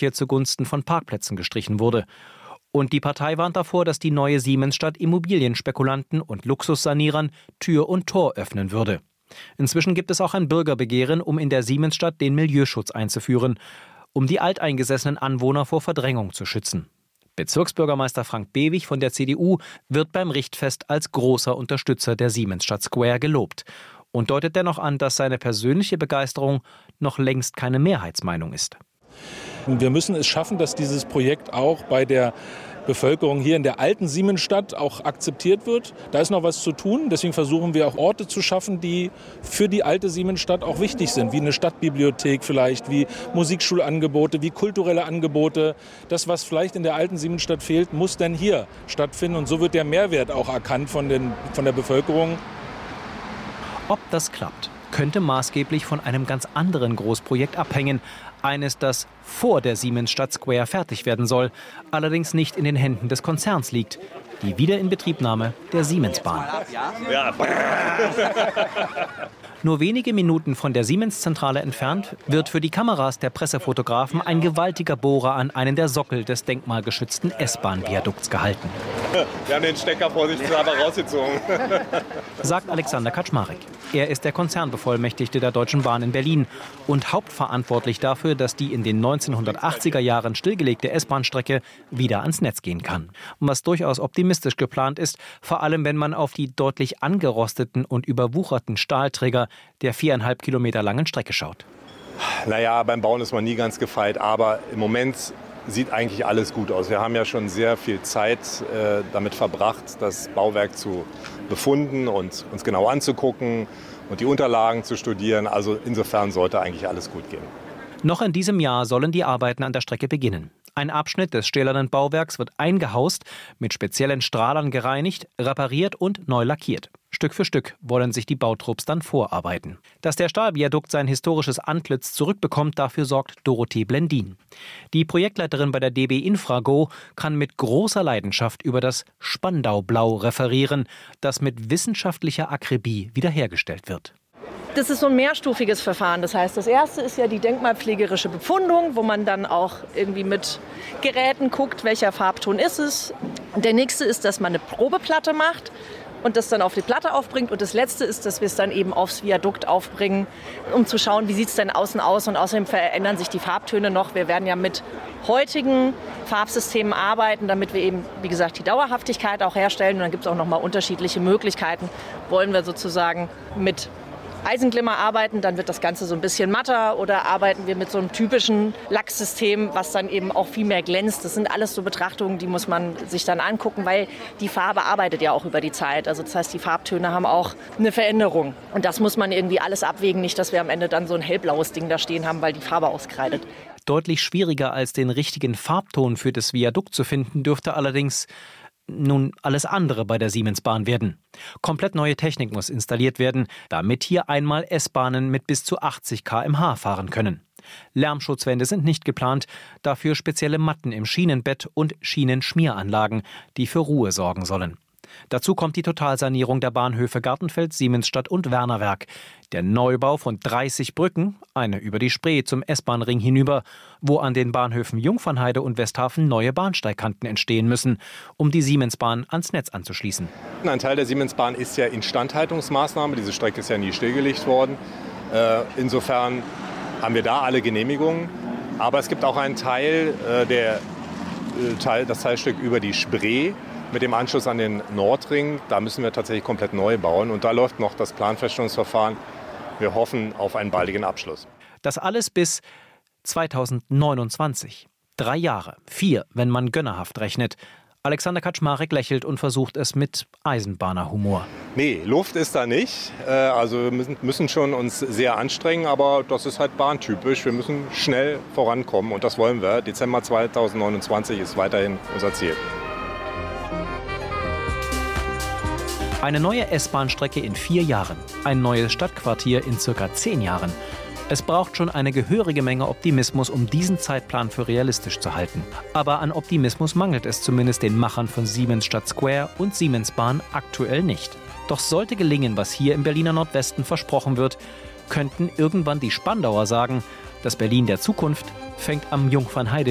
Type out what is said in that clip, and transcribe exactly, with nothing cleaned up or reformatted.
Güterverkehr zugunsten von Parkplätzen gestrichen wurde. Und die Partei warnt davor, dass die neue Siemensstadt Immobilienspekulanten und Luxussanierern Tür und Tor öffnen würde. Inzwischen gibt es auch ein Bürgerbegehren, um in der Siemensstadt den Milieuschutz einzuführen, um die alteingesessenen Anwohner vor Verdrängung zu schützen. Bezirksbürgermeister Frank Bewig von der C D U wird beim Richtfest als großer Unterstützer der Siemensstadt Square gelobt und deutet dennoch an, dass seine persönliche Begeisterung noch längst keine Mehrheitsmeinung ist. Wir müssen es schaffen, dass dieses Projekt auch bei der Bevölkerung hier in der alten Siemensstadt auch akzeptiert wird. Da ist noch was zu tun. Deswegen versuchen wir auch Orte zu schaffen, die für die alte Siemensstadt auch wichtig sind. Wie eine Stadtbibliothek vielleicht, wie Musikschulangebote, wie kulturelle Angebote. Das, was vielleicht in der alten Siemensstadt fehlt, muss dann hier stattfinden. Und so wird der Mehrwert auch erkannt von, den, von der Bevölkerung. Ob das klappt, könnte maßgeblich von einem ganz anderen Großprojekt abhängen. Eines, das vor der Siemensstadt Square fertig werden soll, allerdings nicht in den Händen des Konzerns liegt. Die Wiederinbetriebnahme der Siemensbahn. Ja. Nur wenige Minuten von der Siemens-Zentrale entfernt wird für die Kameras der Pressefotografen ein gewaltiger Bohrer an einen der Sockel des denkmalgeschützten S-Bahn-Viadukts gehalten. Wir haben den Stecker vorsichtshalber rausgezogen. Sagt Alexander Kaczmarek. Er ist der Konzernbevollmächtigte der Deutschen Bahn in Berlin und hauptverantwortlich dafür, dass die in den neunzehnhundertachtziger Jahren stillgelegte S-Bahn-Strecke wieder ans Netz gehen kann. Was durchaus optimistisch geplant ist, vor allem wenn man auf die deutlich angerosteten und überwucherten Stahlträger der viereinhalb Kilometer langen Strecke schaut. Naja, beim Bauen ist man nie ganz gefeit, aber im Moment sieht eigentlich alles gut aus. Wir haben ja schon sehr viel Zeit äh, damit verbracht, das Bauwerk zu befunden und uns genau anzugucken und die Unterlagen zu studieren. Also insofern sollte eigentlich alles gut gehen. Noch in diesem Jahr sollen die Arbeiten an der Strecke beginnen. Ein Abschnitt des stählernen Bauwerks wird eingehaust, mit speziellen Strahlern gereinigt, repariert und neu lackiert. Stück für Stück wollen sich die Bautrupps dann vorarbeiten. Dass der Stahlviadukt sein historisches Antlitz zurückbekommt, dafür sorgt Dorothee Blendin. Die Projektleiterin bei der D B Infrago kann mit großer Leidenschaft über das Spandau-Blau referieren, das mit wissenschaftlicher Akribie wiederhergestellt wird. Das ist so ein mehrstufiges Verfahren. Das heißt, das erste ist ja die denkmalpflegerische Befundung, wo man dann auch irgendwie mit Geräten guckt, welcher Farbton ist es. Der nächste ist, dass man eine Probeplatte macht und das dann auf die Platte aufbringt. Und das letzte ist, dass wir es dann eben aufs Viadukt aufbringen, um zu schauen, wie sieht es denn außen aus. Und außerdem verändern sich die Farbtöne noch. Wir werden ja mit heutigen Farbsystemen arbeiten, damit wir eben, wie gesagt, die Dauerhaftigkeit auch herstellen. Und dann gibt es auch noch mal unterschiedliche Möglichkeiten. Wollen wir sozusagen mit Eisenglimmer arbeiten, dann wird das Ganze so ein bisschen matter, oder arbeiten wir mit so einem typischen Lacksystem, was dann eben auch viel mehr glänzt. Das sind alles so Betrachtungen, die muss man sich dann angucken, weil die Farbe arbeitet ja auch über die Zeit. Also das heißt, die Farbtöne haben auch eine Veränderung. Und das muss man irgendwie alles abwägen, nicht, dass wir am Ende dann so ein hellblaues Ding da stehen haben, weil die Farbe auskreidet. Deutlich schwieriger als den richtigen Farbton für das Viadukt zu finden, dürfte allerdings nun alles andere bei der Siemensbahn werden. Komplett neue Technik muss installiert werden, damit hier einmal S-Bahnen mit bis zu achtzig Kilometer pro Stunde fahren können. Lärmschutzwände sind nicht geplant, dafür spezielle Matten im Schienenbett und Schienenschmieranlagen, die für Ruhe sorgen sollen. Dazu kommt die Totalsanierung der Bahnhöfe Gartenfeld, Siemensstadt und Wernerwerk. Der Neubau von dreißig Brücken, eine über die Spree zum S-Bahn-Ring hinüber, wo an den Bahnhöfen Jungfernheide und Westhafen neue Bahnsteigkanten entstehen müssen, um die Siemensbahn ans Netz anzuschließen. Ein Teil der Siemensbahn ist ja Instandhaltungsmaßnahme. Diese Strecke ist ja nie stillgelegt worden. Insofern haben wir da alle Genehmigungen. Aber es gibt auch einen Teil, der, Teil das Teilstück über die Spree, mit dem Anschluss an den Nordring, da müssen wir tatsächlich komplett neu bauen. Und da läuft noch das Planfeststellungsverfahren. Wir hoffen auf einen baldigen Abschluss. Das alles bis zweitausendneunundzwanzig. Drei Jahre, vier, wenn man gönnerhaft rechnet. Alexander Kaczmarek lächelt und versucht es mit Eisenbahnerhumor. Nee, Luft ist da nicht. Also wir müssen schon uns sehr anstrengen, aber das ist halt bahntypisch. Wir müssen schnell vorankommen und das wollen wir. Dezember zweitausendneunundzwanzig ist weiterhin unser Ziel. Eine neue S-Bahn-Strecke in vier Jahren, ein neues Stadtquartier in circa zehn Jahren. Es braucht schon eine gehörige Menge Optimismus, um diesen Zeitplan für realistisch zu halten. Aber an Optimismus mangelt es zumindest den Machern von Siemensstadt Square und Siemensbahn aktuell nicht. Doch sollte gelingen, was hier im Berliner Nordwesten versprochen wird, könnten irgendwann die Spandauer sagen, das Berlin der Zukunft fängt am Jungfernheide